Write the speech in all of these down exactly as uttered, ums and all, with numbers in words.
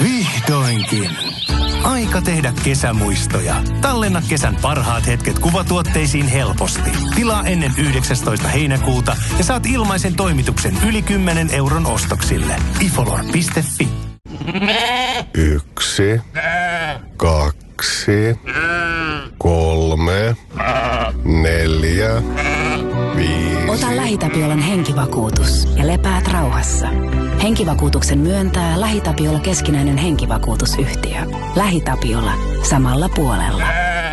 Vihdoinkin. Aika tehdä kesämuistoja. Tallenna kesän parhaat hetket kuvatuotteisiin helposti. Tilaa ennen yhdeksästoista heinäkuuta ja saat ilmaisen toimituksen yli kymmenen euron ostoksille. ifolor piste fi. Yksi, kaksi, kolme, neljä, viisi. Ota LähiTapiolan henkivakuutus ja lepäät rauhassa. Henkivakuutuksen myöntää LähiTapiola keskinäinen henkivakuutusyhtiö. LähiTapiola. Samalla puolella.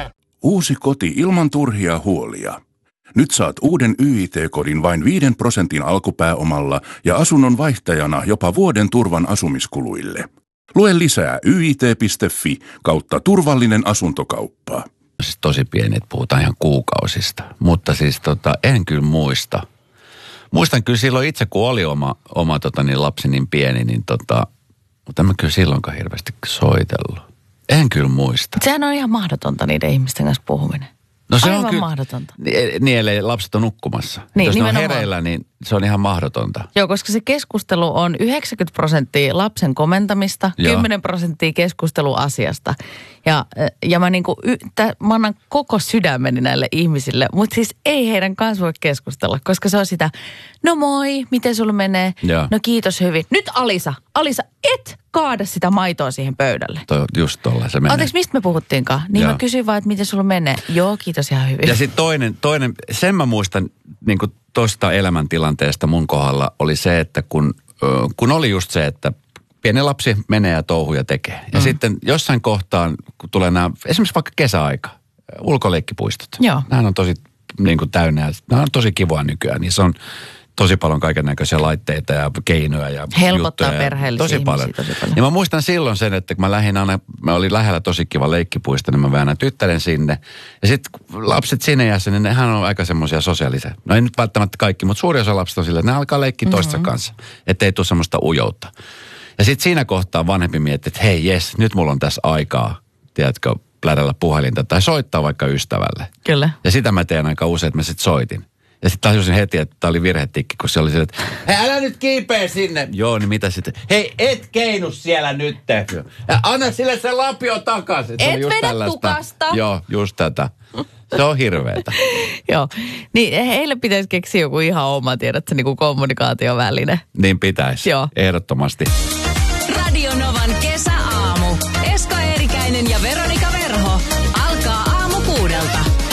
Uusi koti ilman turhia huolia. Nyt saat uuden Y I T-kodin vain viiden prosentin alkupääomalla ja asunnon vaihtajana jopa vuoden turvan asumiskuluille. Lue lisää y i t piste fi kautta turvallinen asuntokauppa. Siis tosi pieni, että puhutaan ihan kuukausista. Mutta siis tota, en kyllä muista. Muistan kyllä silloin itse, kun oli oma, oma tota, niin lapsi niin pieni, niin tota, mutta en mä kyllä silloinkaan hirveästi soitellut. En kyllä muista. Sehän on ihan mahdotonta niiden ihmisten kanssa puhuminen. No se Aivan on kyllä mahdotonta. Niin, eli lapset on nukkumassa. Niin, jos ne on nimenomaan. hereillä, niin se on ihan mahdotonta. Joo, koska se keskustelu on yhdeksänkymmentä prosenttia lapsen komentamista, Joo. kymmenen prosenttia keskusteluasiasta. Ja, ja mä, niinku, tä, mä annan koko sydämeni näille ihmisille, mutta siis ei heidän kanssa voi keskustella, koska se on sitä, no moi, miten sulla menee? Joo. No kiitos hyvin. Nyt Alisa, Alisa, et kaada sitä maitoa siihen pöydälle. Toi, just tolla se menee. Anteeksi, mistä me puhuttiinkaan? Niin Joo. mä kysyin vaan, että miten sulla menee. Joo, kiitos ihan hyvin. Ja sitten toinen, toinen, sen mä muistan niin kuin tosta elämäntilanteesta mun kohdalla oli se, että kun, kun oli just se, että pieni lapsi menee ja touhuu ja tekee. Ja mm. sitten jossain kohtaan, kun tulee nämä, esimerkiksi vaikka kesäaika, ulkoleikkipuistot. Joo. Nämä on tosi niin kuin täynnä ja nämä on tosi kivoa nykyään. Niissä on tosi paljon kaikennäköisiä laitteita ja keinoja ja helpottaa juttuja. perheellisiä tosi paljon. ihmisiä tosi paljon. Ja mä muistan silloin sen, että kun mä lähdin aina, mä olin lähellä tosi kiva leikkipuisto, niin mä väännän tyttären sinne. Ja sitten lapset sinne jäässä, niin nehän on aika semmoisia sosiaalisia. No ei nyt välttämättä kaikki, mutta suuri osa lapsista on silleen, että ne alkaa leikkiä mm-hmm. toistensa kanssa. Että ei tule semmoista ujoutta. Ja sitten siinä kohtaa vanhempi miettii, että hei jes, nyt mulla on tässä aikaa, tiedätkö, plärällä puhelinta tai soittaa vaikka ystävälle. Kyllä. Ja sitä mä teen aika usein, että mä sitten soitin. Ja sitten tajusin heti, että tämä oli virhetikki, kun se oli sille, että hei, älä nyt kiipeä sinne. Joo, niin mitä sitten? Hei, et keinu siellä nyt. Ja anna sille se lapio takaisin. Se Et oli just vedä tällaista. tukasta. Joo, just tätä. Se on hirveetä. Joo, niin heille pitäisi keksiä joku ihan oma, tiedätkö, niin kuin kommunikaatioväline. Niin pitäisi. Joo. Ehdottomasti.